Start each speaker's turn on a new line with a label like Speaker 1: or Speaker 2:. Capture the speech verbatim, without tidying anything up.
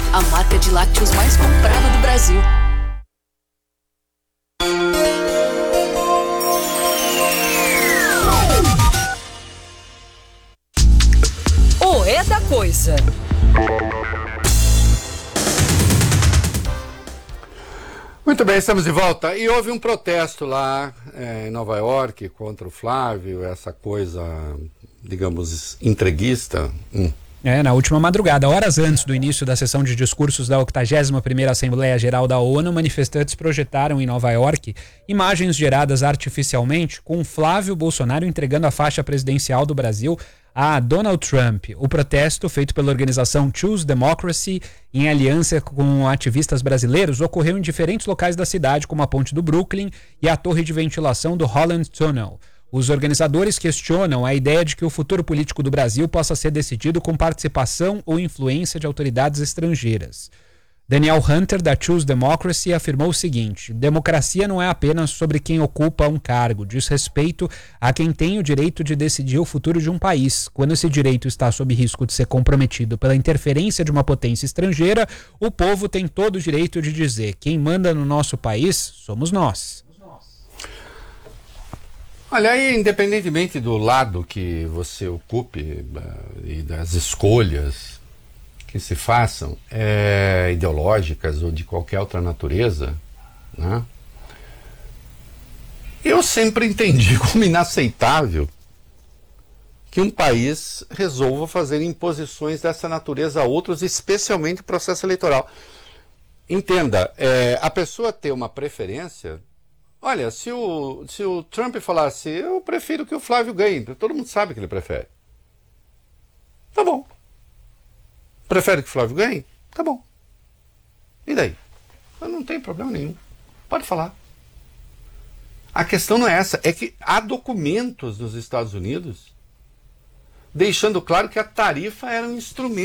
Speaker 1: a marca de lácteos mais comprada do Brasil. O É da Coisa.
Speaker 2: Muito bem, estamos de volta. E houve um protesto lá é, em Nova York contra o Flávio, essa coisa, digamos, entreguista. Hum.
Speaker 3: É, na última madrugada, horas antes do início da sessão de discursos da octagésima primeira Assembleia Geral da ONU, manifestantes projetaram em Nova York imagens geradas artificialmente com Flávio Bolsonaro entregando a faixa presidencial do Brasil a Donald Trump. O protesto, feito pela organização Choose Democracy, em aliança com ativistas brasileiros, ocorreu em diferentes locais da cidade, como a Ponte do Brooklyn e a torre de ventilação do Holland Tunnel. Os organizadores questionam a ideia de que o futuro político do Brasil possa ser decidido com participação ou influência de autoridades estrangeiras. Daniel Hunter, da Choose Democracy, afirmou o seguinte: democracia não é apenas sobre quem ocupa um cargo, diz respeito a quem tem o direito de decidir o futuro de um país. Quando esse direito está sob risco de ser comprometido pela interferência de uma potência estrangeira, o povo tem todo o direito de dizer: quem manda no nosso país somos nós.
Speaker 2: Olha, aí, independentemente do lado que você ocupe uh, e das escolhas que se façam, é, ideológicas ou de qualquer outra natureza, né? Eu sempre entendi como inaceitável que um país resolva fazer imposições dessa natureza a outros, especialmente o processo eleitoral. Entenda, é, a pessoa ter uma preferência. Olha, se o, se o Trump falasse, eu prefiro que o Flávio ganhe, todo mundo sabe que ele prefere. Tá bom. Prefere que o Flávio ganhe? Tá bom. E daí? Não tem problema nenhum. Pode falar. A questão não é essa, é que há documentos nos Estados Unidos deixando claro que a tarifa era um instrumento